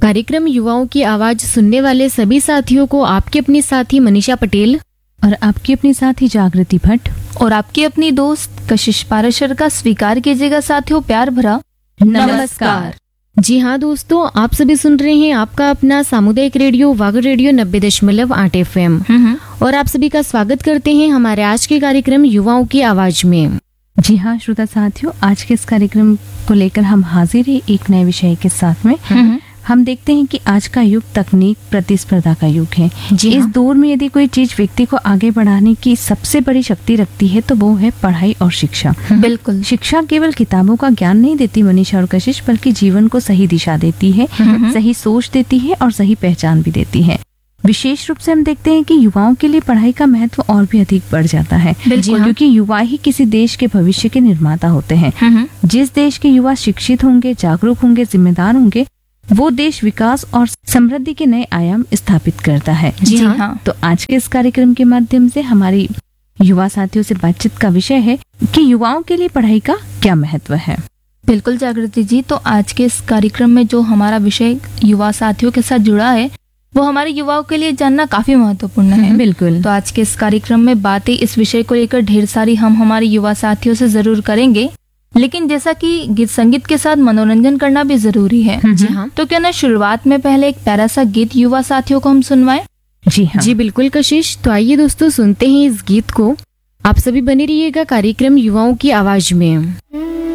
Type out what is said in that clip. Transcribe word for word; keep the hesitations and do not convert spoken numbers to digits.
कार्यक्रम युवाओं की आवाज सुनने वाले सभी साथियों को आपकी अपनी साथी मनीषा पटेल और आपकी अपनी साथी जागृति भट्ट और आपकी अपनी दोस्त कशिश पाराशर का स्वीकार कीजिएगा साथियों प्यार भरा नमस्कार। जी हाँ दोस्तों, आप सभी सुन रहे हैं आपका अपना सामुदायिक रेडियो वागड़ रेडियो नब्बे दशमलव आठ एफ एम और आप सभी का स्वागत करते हैं हमारे आज के कार्यक्रम युवाओं की आवाज में। जी हाँ श्रोता साथियों, आज के इस कार्यक्रम को लेकर हम हाजिर हैं एक नए विषय के साथ में। हम देखते हैं कि आज का युग तकनीक प्रतिस्पर्धा का युग है। जी इस हाँ। दौर में यदि कोई चीज व्यक्ति को आगे बढ़ाने की सबसे बड़ी शक्ति रखती है तो वो है पढ़ाई और शिक्षा। बिल्कुल। शिक्षा केवल किताबों का ज्ञान नहीं देती मनीषा और कशिश, बल्कि जीवन को सही दिशा देती है, सही सोच देती है और सही पहचान भी देती है। विशेष रूप से हम देखते हैं कि युवाओं के लिए पढ़ाई का महत्व और भी अधिक बढ़ जाता है, बिल्कुल। क्योंकि युवा ही किसी देश के भविष्य के निर्माता होते हैं। जिस देश के युवा शिक्षित होंगे, जागरूक होंगे, जिम्मेदार होंगे, वो देश विकास और समृद्धि के नए आयाम स्थापित करता है। जी हाँ। तो आज के इस कार्यक्रम के माध्यम से हमारी युवा साथियों से बातचीत का विषय है कि युवाओं के लिए पढ़ाई का क्या महत्व है। बिल्कुल जागृति जी, तो आज के इस कार्यक्रम में जो हमारा विषय युवा साथियों के साथ जुड़ा है वो हमारे युवाओं के लिए जानना काफी महत्वपूर्ण है। बिल्कुल। तो आज के इस कार्यक्रम में बातें इस विषय को लेकर ढेर सारी हम हमारे युवा साथियों से जरूर करेंगे, लेकिन जैसा कि गीत संगीत के साथ मनोरंजन करना भी जरूरी है। जी हाँ। तो क्या ना शुरुआत में पहले एक प्यारा सा गीत युवा साथियों को हम सुनवाएं? जी हाँ। जी बिल्कुल कशिश, तो आइए दोस्तों सुनते हैं इस गीत को। आप सभी बने रहिएगा कार्यक्रम युवाओं की आवाज में।